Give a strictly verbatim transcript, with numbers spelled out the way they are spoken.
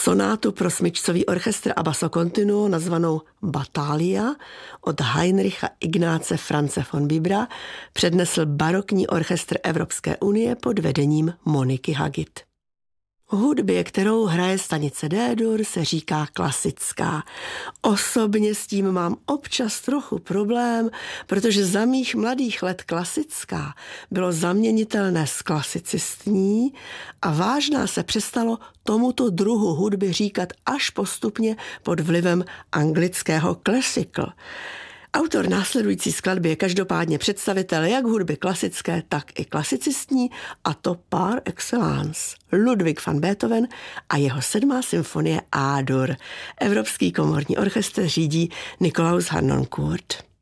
sonátu pro smyčcový orchestr a basso continuo nazvanou Battalia od Heinricha Ignáce Franze von Bibra přednesl barokní orchestr Evropské unie pod vedením Moniky Hagit. Hudbě, kterou hraje stanice D-dur, se říká klasická. Osobně s tím mám občas trochu problém, protože za mých mladých let klasická bylo zaměnitelné s klasicistní a vážná se přestalo tomuto druhu hudby říkat až postupně pod vlivem anglického classical. Autor následující skladby je každopádně představitel jak hudby klasické, tak i klasicistní, a to par excellence. Ludwig van Beethoven a jeho sedmá symfonie A-dur. Evropský komorní orchestr řídí Nikolaus Harnoncourt.